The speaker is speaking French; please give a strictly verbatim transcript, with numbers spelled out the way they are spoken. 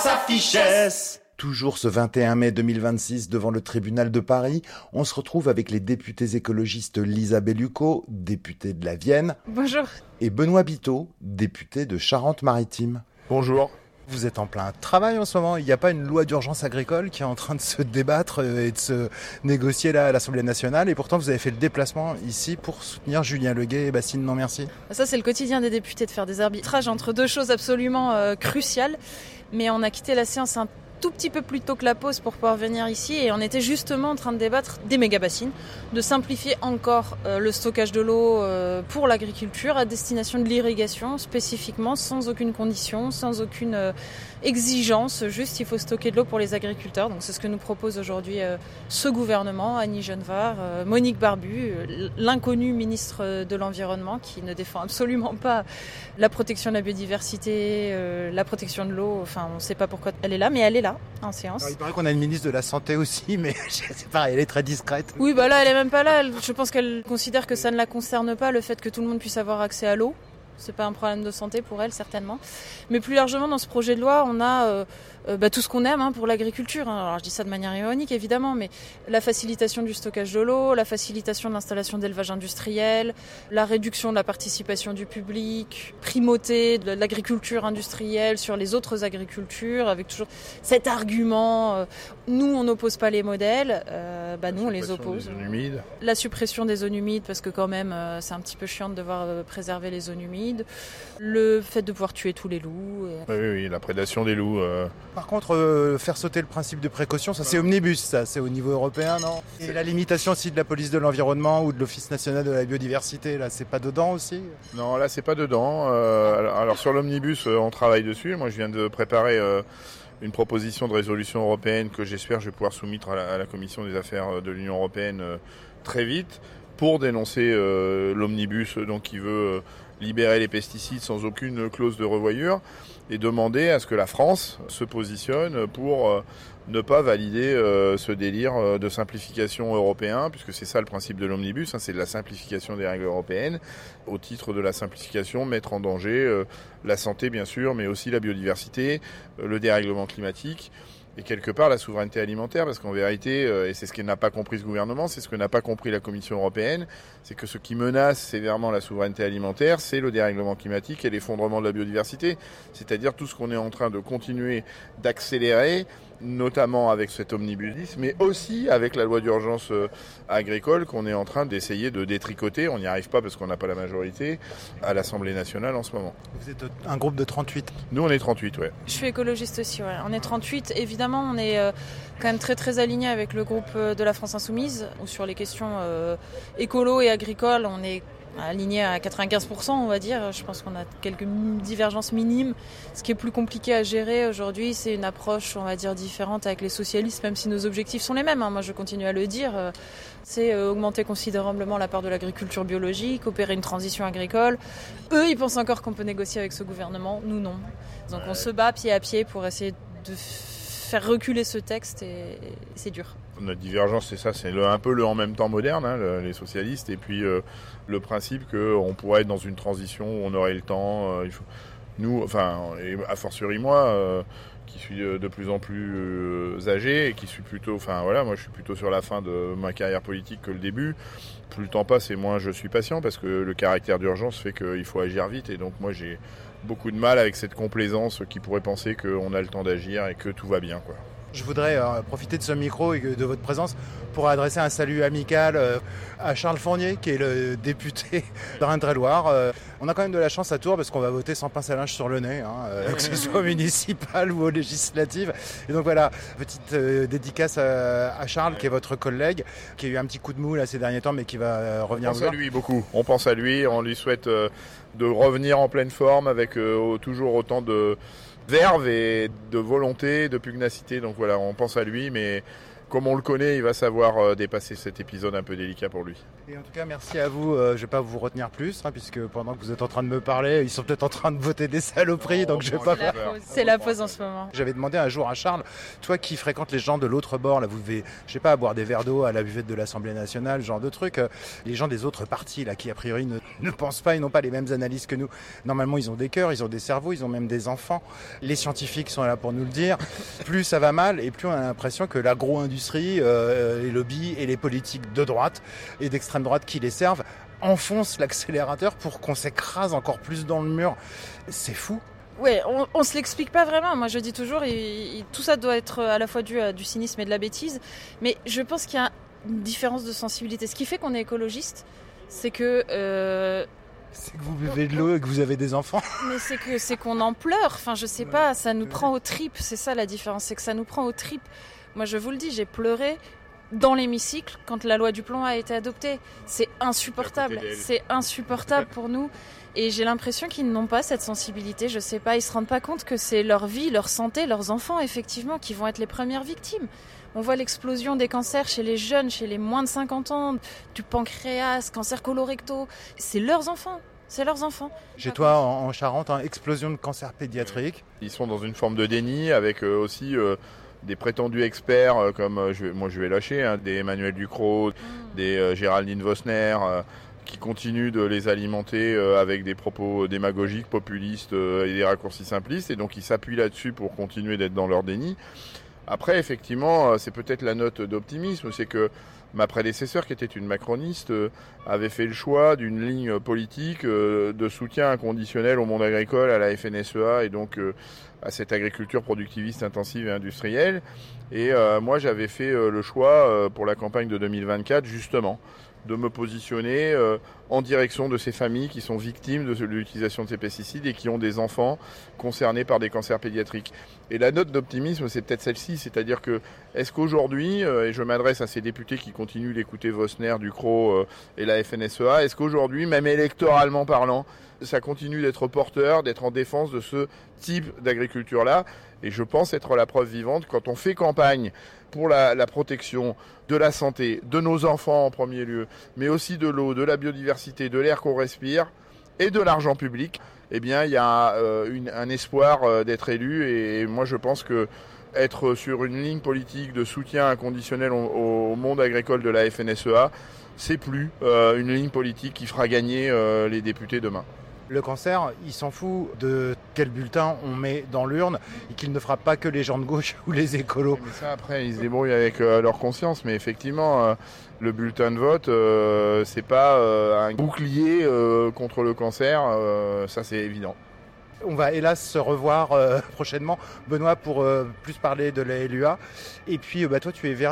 sa fichesse. Toujours ce vingt et un mai deux mille vingt-six, devant le tribunal de Paris, on se retrouve avec les députés écologistes Lisa Bellucco, députée de la Vienne. Bonjour. Et Benoît Biteau, député de Charente-Maritime. Bonjour. Vous êtes en plein travail en ce moment. Il n'y a pas une loi d'urgence agricole qui est en train de se débattre et de se négocier là à l'Assemblée nationale. Et pourtant, vous avez fait le déplacement ici pour soutenir Julien Leguet et Bastine Non Merci. Ça, c'est le quotidien des députés, de faire des arbitrages entre deux choses absolument euh, cruciales. Mais on a quitté la séance un tout petit peu plus tôt que la pause pour pouvoir venir ici et on était justement en train de débattre des méga-bassines, de simplifier encore euh, le stockage de l'eau euh, pour l'agriculture à destination de l'irrigation spécifiquement, sans aucune condition, sans aucune euh, exigence, juste il faut stocker de l'eau pour les agriculteurs. Donc c'est ce que nous propose aujourd'hui euh, ce gouvernement, Annie Genevard, euh, Monique Barbu, euh, l'inconnu ministre de l'Environnement qui ne défend absolument pas la protection de la biodiversité, euh, la protection de l'eau, enfin on ne sait pas pourquoi elle est là, mais elle est là en séance. Alors, il paraît qu'on a une ministre de la Santé aussi, mais c'est pareil, elle est très discrète. Oui, bah là, elle est même pas là. Elle, je pense qu'elle considère que ça ne la concerne pas, le fait que tout le monde puisse avoir accès à l'eau. C'est pas un problème de santé pour elle, certainement. Mais plus largement, dans ce projet de loi, on a euh, euh, bah, tout ce qu'on aime hein, pour l'agriculture. Hein. Alors, je dis ça de manière ironique, évidemment, mais la facilitation du stockage de l'eau, la facilitation de l'installation d'élevage industriel, la réduction de la participation du public, primauté de l'agriculture industrielle sur les autres agricultures, avec toujours cet argument, euh, nous, on n'oppose pas les modèles, euh, bah, nous, on les oppose. Des zones humides. La suppression des zones humides, parce que quand même, euh, c'est un petit peu chiant de devoir euh, préserver les zones humides. Le fait de pouvoir tuer tous les loups. Et... Oui, oui, oui, la prédation des loups. Euh... Par contre, euh, faire sauter le principe de précaution, ça c'est omnibus, ça, c'est au niveau européen, non? Et la limitation aussi de la police de l'environnement ou de l'Office national de la biodiversité, là, c'est pas dedans aussi? Non, là, c'est pas dedans. Euh, alors, alors, sur l'omnibus, euh, on travaille dessus. Moi, je viens de préparer euh, une proposition de résolution européenne que j'espère je vais pouvoir soumettre à la, à la Commission des affaires de l'Union européenne euh, très vite pour dénoncer euh, l'omnibus, donc qui veut euh, libérer les pesticides sans aucune clause de revoyure et demander à ce que la France se positionne pour euh, ne pas valider euh, ce délire euh, de simplification européen, puisque c'est ça le principe de l'omnibus, hein, c'est de la simplification des règles européennes, au titre de la simplification, mettre en danger euh, la santé bien sûr, mais aussi la biodiversité, euh, le dérèglement climatique, et quelque part la souveraineté alimentaire, parce qu'en vérité, euh, et c'est ce que n'a pas compris ce gouvernement, c'est ce que n'a pas compris la Commission européenne, c'est que ce qui menace sévèrement la souveraineté alimentaire, c'est le dérèglement climatique et l'effondrement de la biodiversité, c'est-à-dire tout ce qu'on est en train de continuer d'accélérer, notamment avec cet omnibus dix, mais aussi avec la loi d'urgence euh, agricole qu'on est en train d'essayer de détricoter. On n'y arrive pas parce qu'on n'a pas la majorité à l'Assemblée nationale en ce moment. Vous êtes un groupe de trente-huit? Nous, on est trente-huit, ouais. Je suis écologiste aussi, ouais. On est trente-huit. Évidemment, on est euh, quand même très très aligné avec le groupe de la France Insoumise, où sur les questions euh, écolo et agricoles, on est aligné à quatre-vingt-quinze pour cent, on va dire. Je pense qu'on a quelques divergences minimes. Ce qui est plus compliqué à gérer aujourd'hui, c'est une approche, on va dire, différente avec les socialistes, même si nos objectifs sont les mêmes. Hein. Moi, je continue à le dire. C'est augmenter considérablement la part de l'agriculture biologique, opérer une transition agricole. Eux, ils pensent encore qu'on peut négocier avec ce gouvernement. Nous, non. Donc, on se bat pied à pied pour essayer de faire reculer ce texte et c'est dur. Notre divergence, c'est ça, c'est le, un peu le en même temps moderne, hein, le, les socialistes, et puis euh, le principe qu'on pourrait être dans une transition où on aurait le temps. Euh, il faut, nous, enfin, et a fortiori moi, euh, qui suis de, de plus en plus euh, âgé et qui suis plutôt, enfin voilà, moi je suis plutôt sur la fin de ma carrière politique que le début. Plus le temps passe et moins je suis patient parce que le caractère d'urgence fait qu'il faut agir vite et donc moi j'ai beaucoup de mal avec cette complaisance qui pourrait penser qu'on a le temps d'agir et que tout va bien, quoi. Je voudrais euh, profiter de ce micro et de votre présence pour adresser un salut amical euh, à Charles Fournier, qui est le député d'Indre-et-Loire. Euh, on a quand même de la chance à Tours parce qu'on va voter sans pince à linge sur le nez, hein, euh, que ce soit au municipal ou aux législatives. Et donc voilà, petite euh, dédicace à, à Charles, qui est votre collègue, qui a eu un petit coup de mou là, ces derniers temps, mais qui va euh, revenir on vous voir. On pense à lui beaucoup. On pense à lui, on lui souhaite euh, de revenir en pleine forme avec euh, toujours autant de verve et de volonté, de pugnacité. Donc voilà, on pense à lui, mais comme on le connaît, il va savoir euh, dépasser cet épisode un peu délicat pour lui. Et en tout cas, merci à vous. Euh, je ne vais pas vous retenir plus, hein, puisque pendant que vous êtes en train de me parler, ils sont peut-être en train de voter des saloperies, donc je vais pas. C'est la pause, c'est la pause en ce moment. J'avais demandé un jour à Charles, toi qui fréquentes les gens de l'autre bord, là, vous devez, je sais pas, boire des verres d'eau à la buvette de l'Assemblée nationale, ce genre de trucs. Euh, les gens des autres partis, là, qui a priori ne, ne pensent pas, ils n'ont pas les mêmes analyses que nous. Normalement, ils ont des cœurs, ils ont des cerveaux, ils ont même des enfants. Les scientifiques sont là pour nous le dire. Plus ça va mal, et plus on a l'impression que l'agro-industrie, euh, les lobbies et les politiques de droite et d'extrême droite qui les servent enfoncent l'accélérateur pour qu'on s'écrase encore plus dans le mur. C'est fou. Oui, on, on se l'explique pas vraiment. Moi, je dis toujours, il, il, tout ça doit être à la fois dû à du cynisme et de la bêtise. Mais je pense qu'il y a une différence de sensibilité. Ce qui fait qu'on est écologiste, c'est que... Euh, c'est que vous buvez de l'eau et que vous avez des enfants. Mais c'est que c'est qu'on en pleure. Enfin, je sais pas, ça nous prend aux tripes. C'est ça la différence, c'est que ça nous prend aux tripes. Moi, je vous le dis, j'ai pleuré dans l'hémicycle quand la loi du plomb a été adoptée. C'est insupportable. C'est insupportable pour nous. Et j'ai l'impression qu'ils n'ont pas cette sensibilité. Je sais pas, ils se rendent pas compte que c'est leur vie, leur santé, leurs enfants, effectivement, qui vont être les premières victimes. On voit l'explosion des cancers chez les jeunes, chez les moins de cinquante ans, du pancréas, cancer colorectal. C'est leurs enfants. C'est leurs enfants. Chez toi, en, en Charente, hein, explosion de cancer pédiatrique. Ils sont dans une forme de déni avec euh, aussi euh, des prétendus experts euh, comme, euh, je vais, moi je vais lâcher, hein, des Emmanuel Ducrot, mmh. des euh, Géraldine Vosner, euh, qui continuent de les alimenter euh, avec des propos démagogiques, populistes euh, et des raccourcis simplistes. Et donc ils s'appuient là-dessus pour continuer d'être dans leur déni. Après, effectivement, c'est peut-être la note d'optimisme, c'est que ma prédécesseur, qui était une macroniste, euh, avait fait le choix d'une ligne politique euh, de soutien inconditionnel au monde agricole, à la F N S E A et donc euh, à cette agriculture productiviste intensive et industrielle. Et euh, moi, j'avais fait euh, le choix euh, pour la campagne de deux mille vingt-quatre, justement, de me positionner euh, en direction de ces familles qui sont victimes de l'utilisation de ces pesticides et qui ont des enfants concernés par des cancers pédiatriques. Et la note d'optimisme, c'est peut-être celle-ci, c'est-à-dire que est-ce qu'aujourd'hui, euh, et je m'adresse à ces députés qui continuent d'écouter Vosner, Ducrot euh, et la F N S E A, est-ce qu'aujourd'hui, même électoralement parlant, ça continue d'être porteur, d'être en défense de ce type d'agriculture-là? Et je pense être la preuve vivante quand on fait campagne pour la, la protection de la santé, de nos enfants en premier lieu, mais aussi de l'eau, de la biodiversité, de l'air qu'on respire et de l'argent public, eh bien, il y a euh, une, un espoir euh, d'être élu. Et, et moi, je pense que être sur une ligne politique de soutien inconditionnel au, au monde agricole de la F N S E A, c'est plus euh, une ligne politique qui fera gagner euh, les députés demain. Le cancer, il s'en fout de quel bulletin on met dans l'urne et qu'il ne frappe pas que les gens de gauche ou les écolos. Mais ça, après, ils se débrouillent avec euh, leur conscience. Mais effectivement, euh, le bulletin de vote, euh, c'est pas euh, un bouclier euh, contre le cancer. Euh, ça, c'est évident. On va hélas se revoir euh, prochainement, Benoît, pour euh, plus parler de la L U A. Et puis, euh, bah, toi, tu es Verne.